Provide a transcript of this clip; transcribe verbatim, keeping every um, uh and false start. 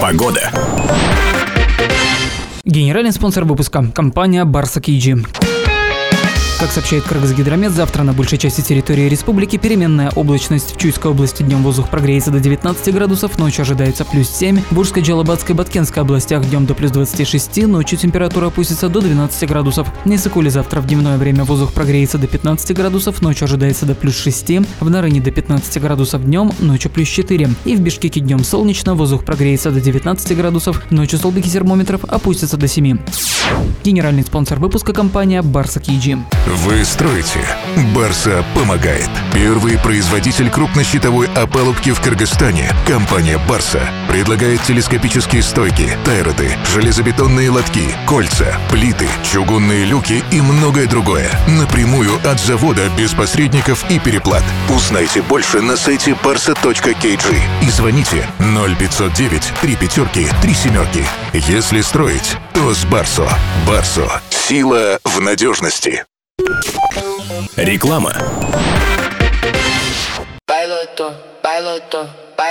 Погода. Генеральный спонсор выпуска – компания Барса Кейджи. Как сообщает Кыргызгидромет, завтра на большей части территории республики переменная облачность. В Чуйской области днем воздух прогреется до девятнадцати градусов, ночью ожидается плюс семь. В Бурской, Джалабадской, Баткенской областях днем до плюс двадцати шести, ночью температура опустится до двенадцати градусов. В Нисыкуле завтра в дневное время воздух прогреется до пятнадцати градусов, ночью ожидается до плюс шести. В Нарыне до пятнадцати градусов днем, ночью плюс четыре. И в Бишкеке днем солнечно, воздух прогреется до девятнадцати градусов, ночью столбики термометров опустятся до семи. Генеральный спонсор выпуска – компания Барса Кейджи. Вы строите. Барса помогает. Первый производитель крупнощитовой опалубки в Кыргызстане. Компания Барса предлагает телескопические стойки, тайроды, железобетонные лотки, кольца, плиты, чугунные люки и многое другое. Напрямую от завода, без посредников и переплат. Узнайте больше на сайте барса точка кей джи и звоните ноль пятьсот девять три пятерки три семерки. Если строить, то с Барсо. Барсо. Сила в надежности. Реклама. Bailo esto, bailo esto.